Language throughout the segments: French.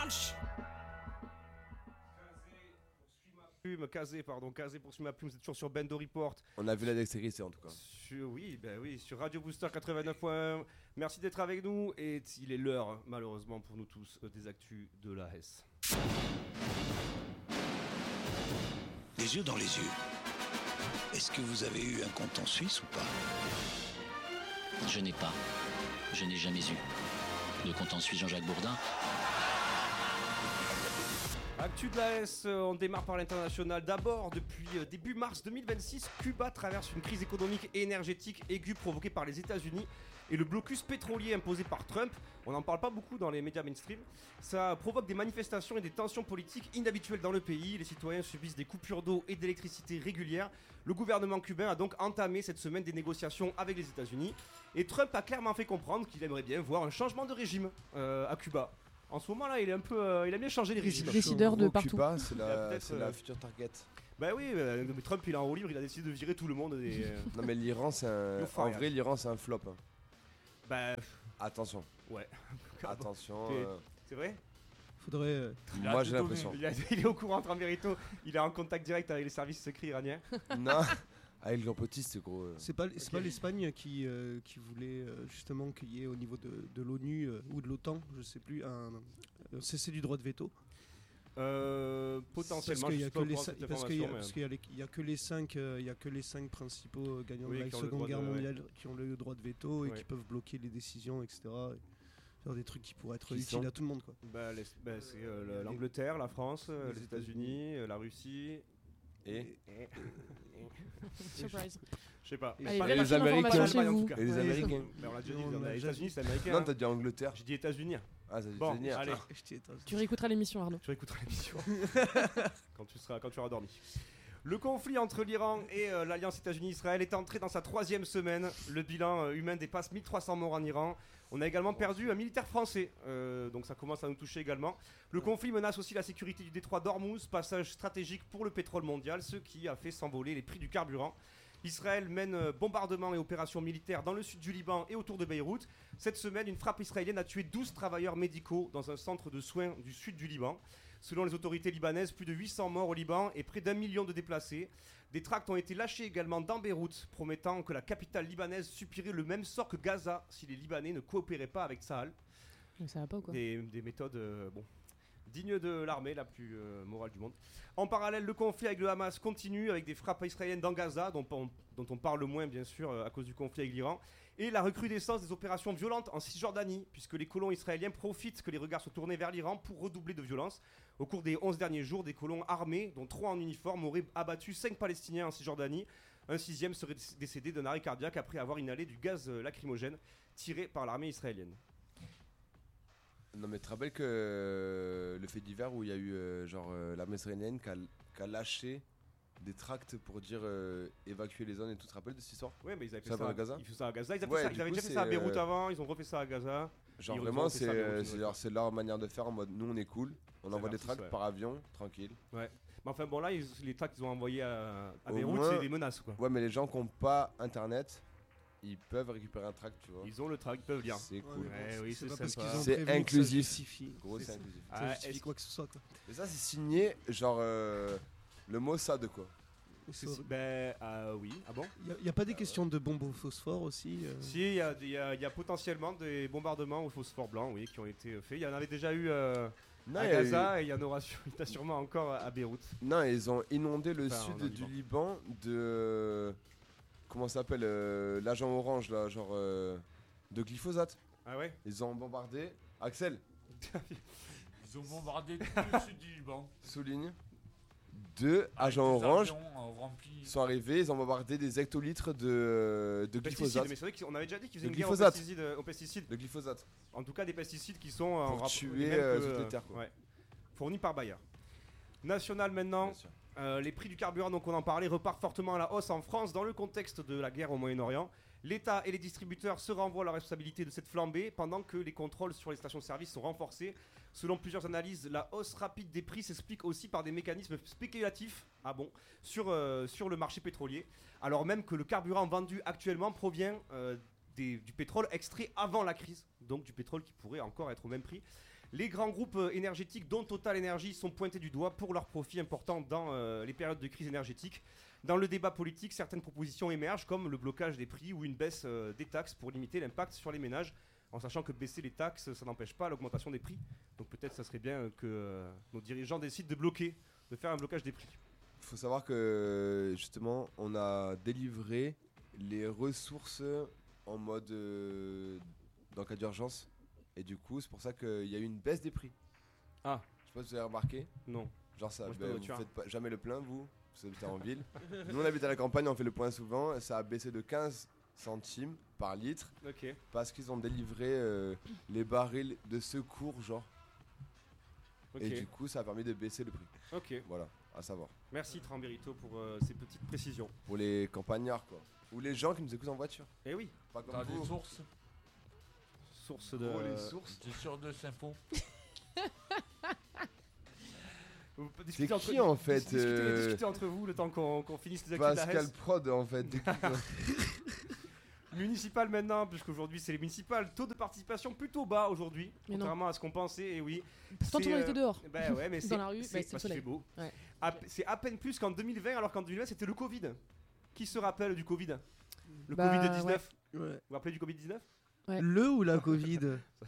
punch. Casé poursuit ma plume, c'est toujours sur Bendo Report. On a vu la dextérité en tout cas. Oui, sur Radio Booster 89.1. Merci d'être avec nous et il est l'heure, malheureusement pour nous tous, des actus de la Hesse. Les yeux dans les yeux. Est-ce que vous avez eu un compte en Suisse ou pas? Je n'ai jamais eu de compte en Suisse. Jean-Jacques Bourdin. Actu de la Hesse, on démarre par l'international. D'abord, depuis début mars 2026, Cuba traverse une crise économique et énergétique aiguë provoquée par les États-Unis et le blocus pétrolier imposé par Trump. On n'en parle pas beaucoup dans les médias mainstream. Ça provoque des manifestations et des tensions politiques inhabituelles dans le pays. Les citoyens subissent des coupures d'eau et d'électricité régulières. Le gouvernement cubain a donc entamé cette semaine des négociations avec les États-Unis. Et Trump a clairement fait comprendre qu'il aimerait bien voir un changement de régime à Cuba. En ce moment là, il a bien changé les régimes. Décideur de partout. Cuba, c'est la future target. Bah oui, mais Trump il est en roue libre, il a décidé de virer tout le monde. Non mais l'Iran c'est en vrai l'Iran c'est un flop. Hein. Bah attention. Ouais. Attention. C'est vrai? Faudrait. Moi j'ai l'impression. Il est au courant en vérité. Il est en contact direct avec les services secrets iraniens. Non. Avec Jean Petit, c'est gros. C'est pas l'Espagne qui voulait justement qu'il y ait au niveau de l'ONU ou de l'OTAN, je sais plus, un cessez du droit de veto. Potentiellement. Parce qu'il y a que les 5 principaux gagnants de la Seconde Guerre mondiale qui ont le droit de veto et qui peuvent bloquer les décisions, etc. Faire des trucs qui pourraient être utiles à tout le monde, quoi. C'est l'Angleterre, la France, les États-Unis, la Russie. Et Surprise. Je sais pas. Et les Américains. Et les Américains. On l'a déjà dit, les États-Unis c'est américain. Non, t'as dit Angleterre. J'ai dit États-Unis. Ah, ça dit bon, États-Unis. Allez. Tu réécouteras l'émission, Arnaud. Tu réécouteras l'émission. quand tu auras dormi. Le conflit entre l'Iran et l'Alliance États-Unis-Israël est entré dans sa 3e semaine. Le bilan humain dépasse 1300 morts en Iran. On a également perdu un militaire français, donc ça commence à nous toucher également. Le conflit menace aussi la sécurité du détroit d'Ormuz, passage stratégique pour le pétrole mondial, ce qui a fait s'envoler les prix du carburant. Israël mène bombardements et opérations militaires dans le sud du Liban et autour de Beyrouth. Cette semaine, une frappe israélienne a tué 12 travailleurs médicaux dans un centre de soins du sud du Liban. Selon les autorités libanaises, plus de 800 morts au Liban et près d'1 million de déplacés. Des tracts ont été lâchés également dans Beyrouth, promettant que la capitale libanaise subirait le même sort que Gaza si les Libanais ne coopéraient pas avec Tsahal. Ça va pas, quoi. Des méthodes dignes de l'armée la plus morale du monde. En parallèle, le conflit avec le Hamas continue avec des frappes israéliennes dans Gaza, dont on parle le moins bien sûr à cause du conflit avec l'Iran, et la recrudescence des opérations violentes en Cisjordanie, puisque les colons israéliens profitent que les regards soient tournés vers l'Iran pour redoubler de violence. Au cours des 11 derniers jours, des colons armés, dont 3 en uniforme, auraient abattu 5 Palestiniens en Cisjordanie. Un 6e serait décédé d'un arrêt cardiaque après avoir inhalé du gaz lacrymogène tiré par l'armée israélienne. Non mais tu te rappelles que le fait divers où il y a eu l'armée israélienne qui a lâché des tracts pour dire évacuer les zones et tout, tu te rappelles de cette histoire? Ouais, mais ils avaient fait ça ça à Gaza. Ils faisaient ça à Gaza. Ils avaient déjà fait c'est, ça à Beyrouth avant, ils ont refait ça à Gaza. Genre vraiment c'est leur manière de faire en mode nous on est cool, on envoie des tracts par avion, tranquille. Ouais. Mais enfin bon là les tracts qu'ils ont envoyés à Au Beyrouth moins, c'est des menaces quoi. Ouais mais les gens qui n'ont pas internet, ils peuvent récupérer un tract, tu vois. Ils ont le tract, ils peuvent lire. C'est cool. Ouais, oui, c'est parce sympa. qu'ils ont C'est prévu inclusif. Gros, c'est c'est inclusif. Ça justifie quoi que ce soit, quoi. Mais ça c'est signé genre le Mossad quoi. Oui. Ah bon? Il n'y a pas des questions de bombes au phosphore aussi Si, il y a potentiellement des bombardements au phosphore blanc, oui, qui ont été faits. Il y en avait déjà eu à Gaza et il y en aura sûrement encore à Beyrouth. Non, ils ont inondé le sud du Liban de... Comment ça s'appelle l'agent orange là, genre de glyphosate. Ah ouais? Ils ont bombardé... Axel. Ils ont bombardé tout le sud du Liban. Souligne. 2 agents orange remplis. sont arrivés, ils ont bombardé des hectolitres de glyphosate. Mais c'est vrai qu'on avait déjà dit qu'ils faisaient une guerre aux pesticides. Le glyphosate. En tout cas des pesticides qui sont pour tuer toutes les terres. Ouais. Fournis par Bayer. National maintenant. Les prix du carburant, donc on en parlait, repartent fortement à la hausse en France dans le contexte de la guerre au Moyen-Orient. L'État et les distributeurs se renvoient la responsabilité de cette flambée pendant que les contrôles sur les stations-service sont renforcés. Selon plusieurs analyses, la hausse rapide des prix s'explique aussi par des mécanismes spéculatifs sur le marché pétrolier, alors même que le carburant vendu actuellement provient du pétrole extrait avant la crise, donc du pétrole qui pourrait encore être au même prix. Les grands groupes énergétiques dont Total Energy sont pointés du doigt pour leurs profits importants dans les périodes de crise énergétique. Dans le débat politique, certaines propositions émergent comme le blocage des prix ou une baisse des taxes pour limiter l'impact sur les ménages, en sachant que baisser les taxes, ça n'empêche pas l'augmentation des prix. Donc peut-être ça serait bien que nos dirigeants décident de faire un blocage des prix. Il faut savoir que justement, on a délivré les ressources en mode dans cas d'urgence. Et du coup, c'est pour ça qu'il y a eu une baisse des prix. Ah. Je sais pas si vous avez remarqué. Non. Genre ça, Moi, vous faites pas, jamais le plein, vous habitez en ville. Nous, on habite à la campagne, on fait le plein souvent. Ça a baissé de 15 centimes par litre. Ok. Parce qu'ils ont délivré les barils de secours, genre. Ok. Et du coup, ça a permis de baisser le prix. Ok. Voilà, à savoir. Merci Tramberito pour ces petites précisions. Pour les campagnards, quoi. Ou les gens qui nous écoutent en voiture. Eh oui. Pas comme T'as vous. des sources. Source de. Oh, les sources. T'es sûr de cette info? C'est qui en fait Discutez entre vous le temps qu'on finisse les actus de la Pascal Hesse. Prod en fait. Municipal maintenant, puisqu'aujourd'hui c'est les municipales. Taux de participation plutôt bas aujourd'hui, Mais non. contrairement à ce qu'on pensait. Et oui. Pourtant, tout le monde était dehors. Bah ouais, mais Dans la rue, c'est bah, c'est le parce qu'il soleil. fait beau. Ouais. C'est à peine plus qu'en 2020, alors qu'en 2020 c'était le Covid. Qui se rappelle du Covid? Le Bah, Covid-19. Ouais. Vous vous rappelez du Covid-19? Ouais. Le ou la Covid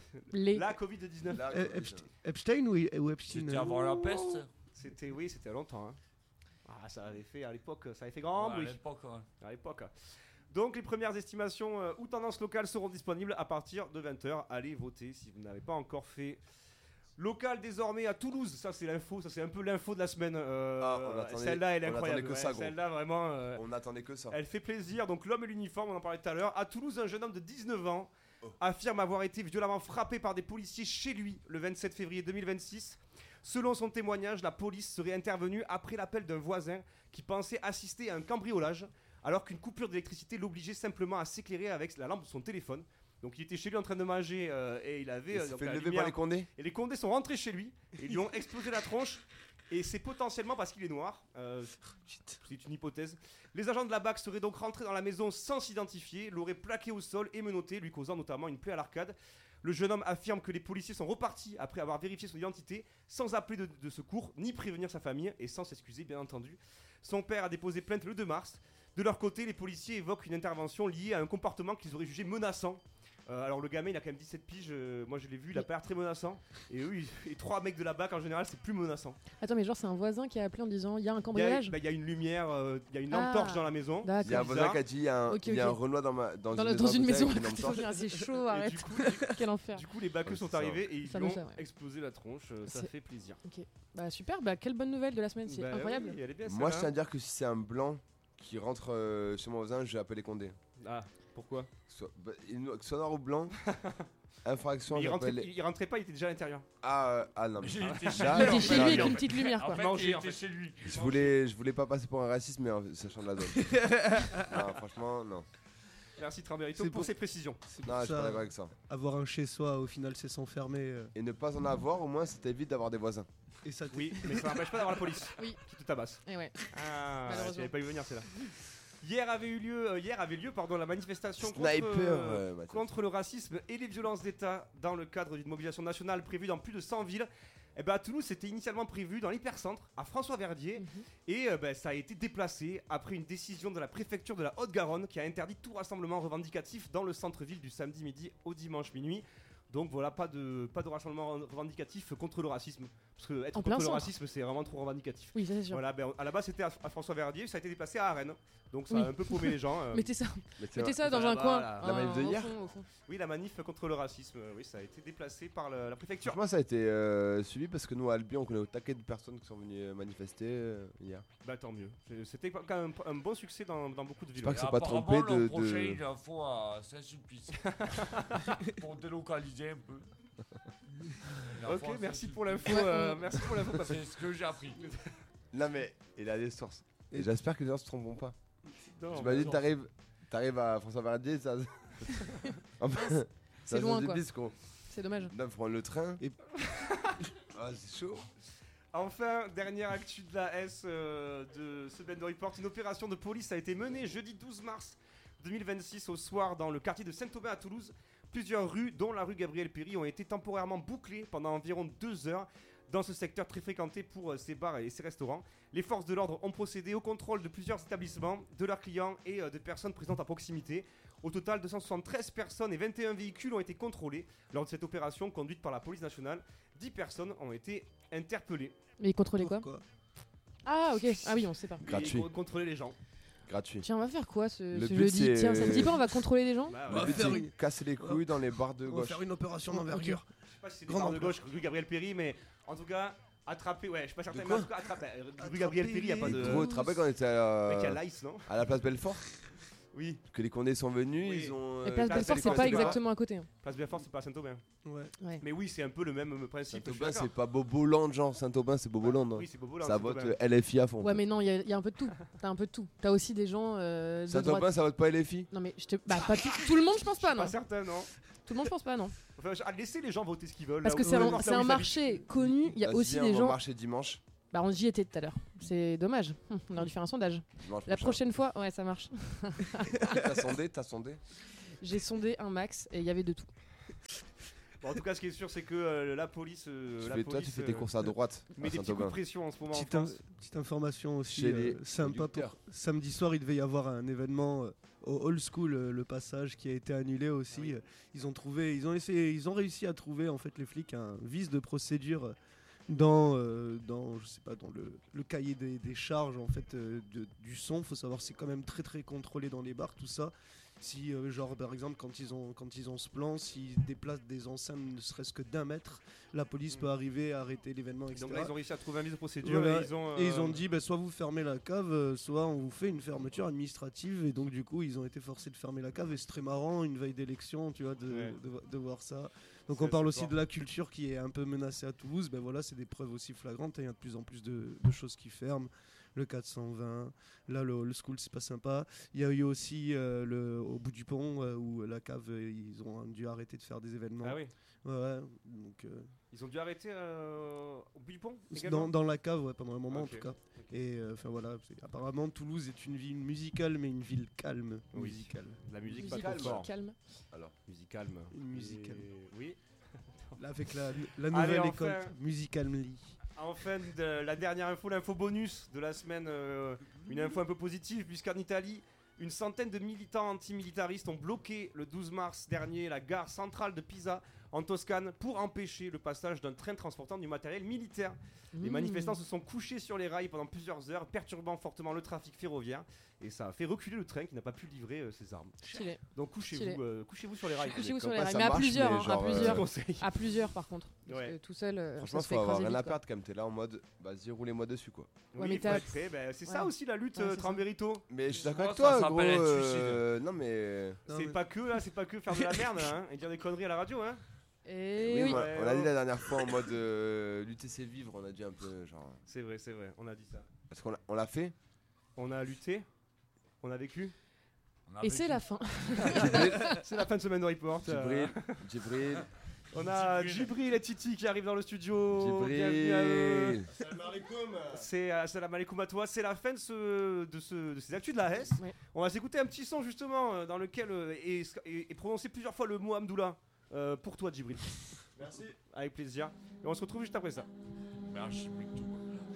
La Covid-19. Là, Epstein ou Epstein C'était avant la peste? C'était il y a longtemps. Hein. Ah, ça avait fait à l'époque, ça avait fait grand Ouais, bruit. à l'époque, ouais. À l'époque. Donc les premières estimations ou tendances locales seront disponibles à partir de 20h. Allez voter si vous n'avez pas encore fait. Local désormais à Toulouse, ça c'est l'info, ça c'est un peu l'info de la semaine. on attendait- Celle-là elle est on incroyable. attendait que ça, gros. Celle-là vraiment, on attendait que ça. elle fait plaisir. Donc l'homme et l'uniforme, on en parlait tout à l'heure. À Toulouse, un jeune homme de 19 ans Oh. affirme avoir été violemment frappé par des policiers chez lui le 27 février 2026. Selon son témoignage, la police serait intervenue après l'appel d'un voisin qui pensait assister à un cambriolage alors qu'une coupure d'électricité l'obligeait simplement à s'éclairer avec la lampe de son téléphone. Donc il était chez lui en train de manger et il avait Il s'est donc, fait la lever lumière. par les condés. Et les condés sont rentrés chez lui et lui ont explosé la tronche. Et c'est potentiellement parce qu'il est noir. C'est une hypothèse. Les agents de la BAC seraient donc rentrés dans la maison sans s'identifier, l'auraient plaqué au sol et menotté, lui causant notamment une plaie à l'arcade. Le jeune homme affirme que les policiers sont repartis après avoir vérifié son identité, sans appeler de secours, ni prévenir sa famille, et sans s'excuser bien entendu. Son père a déposé plainte le 2 mars. De leur côté, les policiers évoquent une intervention liée à un comportement qu'ils auraient jugé menaçant. Alors le gamin il a quand même 17 piges, moi je l'ai vu, il a pas l'air très menaçant. Et eux, et 3 mecs de la BAC en général c'est plus menaçant. Attends, mais genre, c'est un voisin qui a appelé en disant il y a un Il y cambriolage. a une lumière, il y a une lampe torche dans la maison. Il y a un D'accord. voisin qui a dit il y a un, Ok, il y a un ok. Renoir dans Dans une maison, avec une lampe torche. c'est chaud, Et arrête. du coup, Quel enfer. du coup les baqueux Ouais, sont c'est ça. arrivés et ils Ça lui ont me fait, ouais. explosé la tronche, ça C'est- fait plaisir. Ok. Bah super, bah quelle bonne nouvelle de la semaine, c'est Bah incroyable. oui, elle est bien, Moi je celle-là. tiens à dire que si c'est un blanc qui rentre chez mon voisin, je vais appeler Condé. Ah, pourquoi? Soit noir ou blanc, infraction, Mais j'appelle. il rentrait pas, il était déjà à l'intérieur. Ah non. Mais il était chez Là, Il lui, était en chez fait. lui avec non. une petite lumière En quoi. fait, Manger, il en était fait. chez lui. Je voulais pas passer pour un raciste, mais sachant de la zone. Non, franchement, non. Merci Tramberito C'est pour pour- ces précisions. C'est pour Non, je suis pas ça, d'accord avec ça. avoir un chez soi, au final, c'est s'enfermer. Et ne pas en avoir, au moins, ça t'évite d'avoir des voisins. Et ça Oui, mais ça n'empêche pas d'avoir la police Oui. qui te tabasse. Et ouais. Ah, Malheureusement. j'avais pas eu venir celle-là. Hier avait lieu la manifestation Sniper, Mathieu. contre le racisme et les violences d'État dans le cadre d'une mobilisation nationale prévue dans plus de 100 villes. Et ben à Toulouse, c'était initialement prévu dans l'hypercentre, à François-Verdier, et ça a été déplacé après une décision de la préfecture de la Haute-Garonne qui a interdit tout rassemblement revendicatif dans le centre-ville du samedi midi au dimanche minuit. Donc voilà, pas de rassemblement revendicatif contre le racisme. Parce que être En plein contre le centre. racisme, c'est vraiment trop revendicatif. Oui, ça c'est sûr. Voilà, à la base c'était à François-Verdier, ça a été déplacé à Arène. Donc ça Oui. a un peu paumé les gens. Mettez ça, Mais c'est mettez ça dans ça un là-bas, coin. là. La manif de au hier fond, au fond. Oui, la manif contre le racisme, oui, ça a été déplacé par la préfecture. Franchement, ça a été suivi parce que nous, à Albion, on connaît au taquet de personnes qui sont venues manifester hier. Bah tant mieux. C'était quand même un bon succès dans beaucoup de villes. J'espère que Et c'est pas apparemment, trompé l'an de- prochain, il en faut à Saint-Sulpice. Pour délocaliser un peu. Il en faut Ok, à merci Saint-Sulpice. pour l'info. Merci pour l'info. C'est ce que j'ai appris. Non, mais il a des sources. Et j'espère que les gens se tromperont pas. Non, J'imagine, non. t'arrives à François-Verdier, ça. Enfin, C'est ça loin, se quoi. débisse, quoi. C'est dommage. Là, faut prendre le train. Et- Ah, c'est chaud. Enfin, dernière actu de la S de ce Bend Report, une opération de police a été menée jeudi 12 mars 2026 au soir dans le quartier de Saint-Aubin à Toulouse Plusieurs rues, dont la rue Gabriel Péry, ont été temporairement bouclées pendant environ 2 heures dans ce secteur très fréquenté pour ces bars et ces restaurants. Les forces de l'ordre ont procédé au contrôle de plusieurs établissements, de leurs clients et de personnes présentes à proximité. Au total, 273 personnes et 21 véhicules ont été contrôlés lors de cette opération conduite par la police nationale. 10 personnes ont été interpellées. Mais ils contrôlaient quoi? Ah ok, ah oui on sait pas. Gratuit. Contrôler les gens. Gratuit. Tiens on va faire quoi ce Le but, jeudi? c'est- Tiens ça te dit pas on va contrôler les gens? Bah, Le but, c'est casser les couilles dans les bars de On va gauche. faire une opération d'envergure. Je sais pas si c'est des Grande bars de ampleur. gauche, rue Gabriel Péry, mais en tout cas, attraper, ouais, je suis pas certain, De mais en quoi tout cas, attraper. Rue Gabriel Péry, y a pas de. Gros, tu te rappelles quand on était Mec, il y a l'Ice, non? à la place Belfort? Oui. Que les Condés sont venus, Oui. ils ont. Et Place Place Belfort c'est Belfort, pas c'est pas- exactement à côté. Hein. Place Belfort, c'est pas Saint-Aubin. Ouais. Ouais. Mais oui, c'est un peu le même principe. je suis Saint-Aubin, d'accord. c'est pas Boboland, genre Saint-Aubin, c'est Boboland. Oui, c'est Bobo là. Ça vote LFI à fond. Ouais mais non il y a un peu de tout. T'as un peu de tout. T'as aussi des gens de Saint-Aubin, droite. ça vote pas LFI? Non mais je te... Bah pas tout le monde je pense pas non. Pas certain, non. Tout le monde je pense pas non. Enfin, laissez les gens voter ce qu'ils veulent. Parce là, que où- c'est où- un, là où c'est ils un habitent. marché connu, il y a Vas-y, aussi viens, des on va gens... marcher dimanche. Bah on y était tout à l'heure, c'est dommage. On aurait dû faire un sondage. Dimanche La prochain. prochaine fois, ouais ça marche. T'as sondé? J'ai sondé un max et il y avait de tout. Bon, en tout cas, ce qui est sûr, c'est que la police. Toi, tu fais tes courses à droite. met à des petits coups de Saint-Aubin. pression en ce moment en Petite, France. petite information aussi Chez les sympa producteurs. pour samedi soir il devait y avoir un événement au Old School le passage qui a été annulé aussi. Ils ont réussi à trouver en fait les flics un vice de procédure dans je sais pas dans le cahier des charges en fait du son. Faut savoir c'est quand même très très contrôlé dans les bars tout ça. Si genre par exemple quand ils ont ce plan, s'ils déplacent des enceintes ne serait-ce que d'1 mètre, la police peut arriver à arrêter l'événement, etc. Donc là, ils ont réussi à trouver un vice de procédure Voilà. et Et ils ont dit soit vous fermez la cave, soit on vous fait une fermeture administrative. Et donc du coup ils ont été forcés de fermer la cave. Et c'est très marrant une veille d'élection, tu vois, de voir ça. Donc on parle aussi de la culture qui est un peu menacée à Toulouse. Ben voilà, c'est des preuves aussi flagrantes. Il y a de plus en plus de choses qui ferment. Le 420, là le Old School c'est pas sympa. Il y a eu aussi au bout du pont où la cave ils ont dû arrêter de faire des événements. Ah oui. Ouais, donc Ils ont dû arrêter au bout du pont également. dans la cave, ouais, pendant un moment Ok. en tout cas. Et enfin voilà, apparemment Toulouse est une ville musicale, mais une ville calme. Oui. Musicale. La musique, Musique pas calme. calme. Alors, musique calme. Une musique calme. Oui. Là, avec la Allez, nouvelle enfin. école Musicalmly. Enfin, la dernière info, l'info bonus de la semaine, une info un peu positive, puisqu'en Italie, une centaine de militants antimilitaristes ont bloqué le 12 mars dernier la gare centrale de Pisa, en Toscane, pour empêcher le passage d'un train transportant du matériel militaire. Les manifestants se sont couchés sur les rails pendant plusieurs heures, perturbant fortement le trafic ferroviaire, et ça a fait reculer le train qui n'a pas pu livrer ses armes. Stylé. Donc couchez-vous sur les rails. Couchez-vous sur comme les quoi rails. ça Mais à marche, plusieurs, mais hein, à genre, plusieurs. Conseil. À plusieurs par contre. Parce Ouais. que tout seul, Franchement, ça se fait faut avoir écraser rien vite, à quoi. perdre quand même. T'es là en mode, vas-y, roulez-moi dessus quoi. Ouais, Oui, mais faut t'as- être prêt, c'est Ouais. ça aussi la lutte, Ouais, c'est ça. Trambérito. Mais je suis d'accord Moi, avec ça toi, s'appelle gros. être suicide. Non, mais. C'est pas que là, c'est pas que faire de la merde hein, et dire des conneries à la radio hein. Et oui. Ouais, On a dit oh. la dernière fois en mode lutter c'est vivre, on a dit un peu genre. C'est vrai, on a dit ça. Parce qu'on l'a fait. On a lutté, on a vécu. On a Et c'est vécu. la fin. C'est la fin de semaine de report. Djibril. On a Djibril et Titi qui arrivent dans le studio. Bienvenue à eux. Djibril. Salam alaikum à toi. C'est la fin de ces actus de la Hesse. Ouais. On va s'écouter un petit son justement dans lequel est prononcé plusieurs fois le mot Hamdoullah. Pour toi Djibril. Merci. Avec plaisir. Et on se retrouve juste après ça. Merci, Mictou.